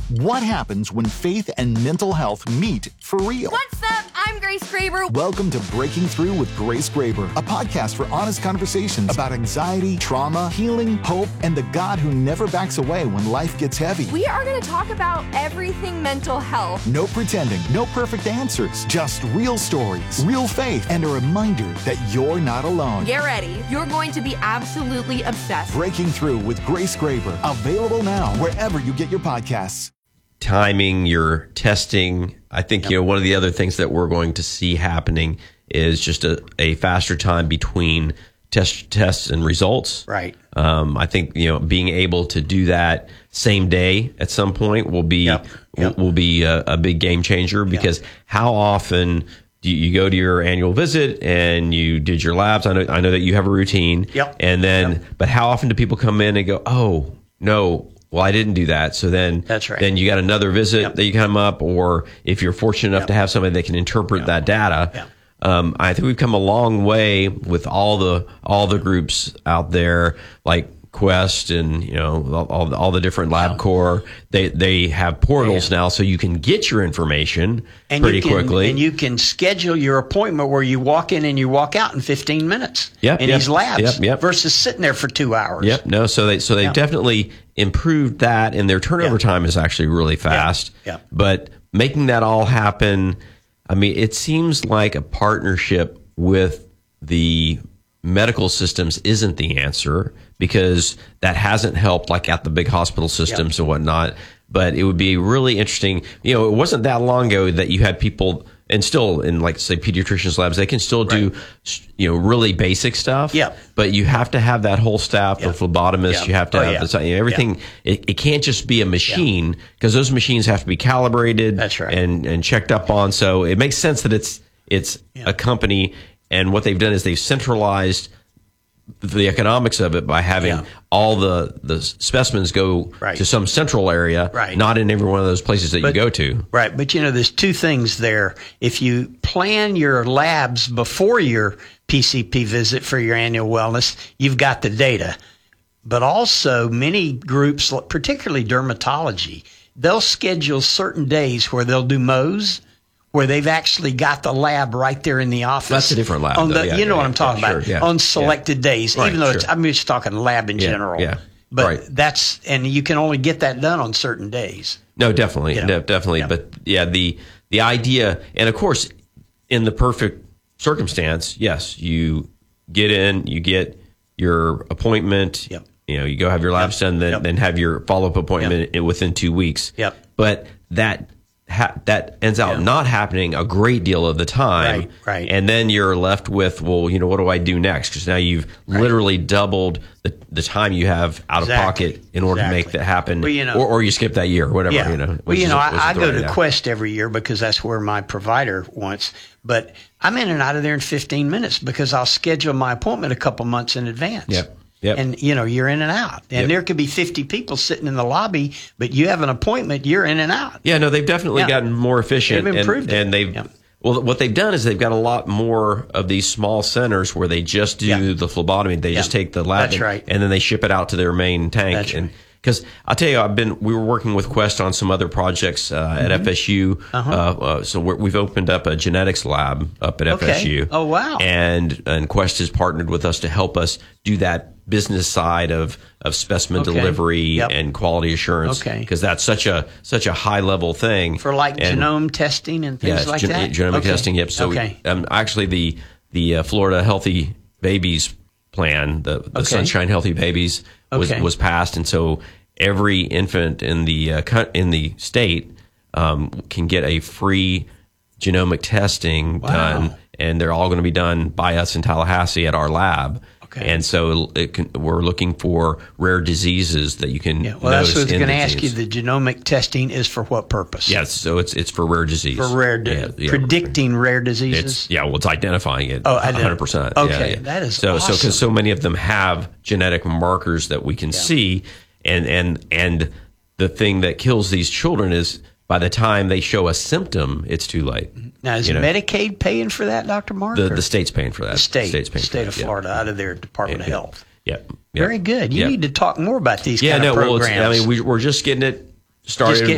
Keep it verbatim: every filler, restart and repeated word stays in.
What happens when faith and mental health meet for real? What's up? I'm Grace Graber. Welcome to Breaking Through with Grace Graber, a podcast for honest conversations about anxiety, trauma, healing, hope, and the God who never backs away when life gets heavy. We are going to talk about everything mental health. No pretending, no perfect answers, just real stories, real faith, and a reminder that you're not alone. Get ready. You're going to be absolutely obsessed. Breaking Through with Grace Graber, available now wherever you get your podcasts. Timing, your testing. I think, yep. you know, one of the other things that we're going to see happening is just a, a faster time between test tests and results. Right. Um, I think, you know, being able to do that same day at some point will be yep. Yep. will, will be a, a big game changer, because yep. how often do you, you go to your annual visit and you did your labs? I know I know that you have a routine. Yep. And then, yep. but how often do people come in and go, oh no, well, I didn't do that. So then, That's right. then you got another visit yep. that you come up, or if you're fortunate enough yep. to have somebody that can interpret yep. that data. Yep. Um, I think we've come a long way with all the all the groups out there, like Quest and, you know, all the, all the different LabCorp. They they have portals now, so you can get your information and pretty you can, quickly. And you can schedule your appointment where you walk in and you walk out in fifteen minutes. Yep, in yep, these labs, yep, yep. versus sitting there for two hours. Yep. No. So they so they yep. definitely improved that, and their turnover yep. time is actually really fast. Yep. Yep. But making that all happen, I mean, it seems like a partnership with the medical systems isn't the answer, because that hasn't helped, like at the big hospital systems yep. and whatnot. But it would be really interesting. You know, it wasn't that long ago that you had people, and still in, like, say, pediatricians' labs, they can still do, right. you know, really basic stuff. Yep. But you have to have that whole staff, yep. the phlebotomist. Yep. You have to oh, have yeah. the, you know, everything. Yep. It, it can't just be a machine, because those machines have to be calibrated. That's right. and and checked up on. So it makes sense that it's it's yep. a company, and what they've done is they've centralized the economics of it by having yeah. all the, the specimens go right. to some central area, right. not in every one of those places that but, you go to. Right. But, you know, there's two things there. If you plan your labs before your P C P visit for your annual wellness, you've got the data. But also many groups, particularly dermatology, they'll schedule certain days where they'll do M O S, where they've actually got the lab right there in the office. That's a different lab. On the, though. Yeah, you know yeah, what I'm talking yeah, about. Sure, yeah, on selected yeah. days, Right, even though sure. it's, I'm just talking lab in yeah, general. Yeah. But right. that's, and you can only get that done on certain days. No, definitely. You know? No, definitely. Yeah. But yeah, the the idea, and of course, in the perfect circumstance, yes, you get in, you get your appointment. Yep. You know, you go have your labs Yep. done, then Yep. then have your follow up appointment yep. within two weeks. Yep. But that ha- that ends out Yep. not happening a great deal of the time. Right, right. And then you're left with, well, you know, what do I do next? Because now you've Right. literally doubled the, the time you have out Exactly. of pocket in order Exactly. to make that happen. Well, you know- or, or you skip that year, or whatever. Yeah. You know. Well, which you is- know, which is I, I the go right to now. Quest every year because that's where my provider wants. But I'm in and out of there in fifteen minutes because I'll schedule my appointment a couple months in advance. Yep. Yep. And, you know, you're in and out. And Yep. there could be fifty people sitting in the lobby, but you have an appointment, you're in and out. Yeah, no, they've definitely Yeah. gotten more efficient. They've improved and, it. and they've Yeah. well, what they've done is they've got a lot more of these small centers where they just do Yeah. the phlebotomy. They Yeah. just take the lab, That's and, right. and then they ship it out to their main tank. That's and right. because I'll tell you, I've been we were working with Quest on some other projects uh, at F S U. Uh-huh. Uh, uh, so we're, we've opened up a genetics lab up at Okay. F S U. Oh, wow. And and Quest has partnered with us to help us do that business side of of specimen Okay. delivery Yep. and quality assurance. Okay. Because that's such a such a high level thing For like And- genome testing and things yes, like gen- that? genomic Okay. testing. Yep. So okay. um, actually, the the uh, Florida Healthy Babies plan, the, the Okay. Sunshine Healthy Babies, was Okay. was passed, and so every infant in the uh, co- in the state um, can get a free genomic testing Wow. done, and they're all going to be done by us in Tallahassee at our lab. Okay. And so it can, we're looking for rare diseases that you can Yeah, well, notice that's what I was in going to the ask you. genes. The genomic testing is for what purpose? Yes, so it's it's for rare disease. For rare, di- Yeah, yeah. predicting rare diseases? It's yeah, well, it's identifying it. Oh, one ident- hundred percent. Okay, yeah, yeah. that is so so awesome. because so many of them have genetic markers that we can see, and and and the thing that kills these children is by the time they show a symptom, it's too late. Now, is You know, Medicaid paying for that, Doctor Mark? the or- the state's paying for that. The state, state's paying state for of that, yeah. Florida, out of their Department Yeah, of yeah. Health. Yep. Very good. You Yep. need to talk more about these Yeah, kind no. of Well, programs. it's, I mean, we, we're just getting it started. Just getting